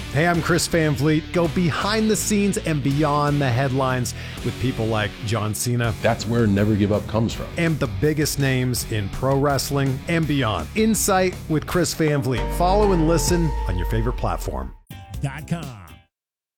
Hey, I'm Chris Van Vliet. Go behind the scenes and beyond the headlines with people like John Cena. That's where Never Give Up comes from. And the biggest names in pro wrestling and beyond. Insight with Chris Van Vliet. Follow and listen on your favorite platform. .com.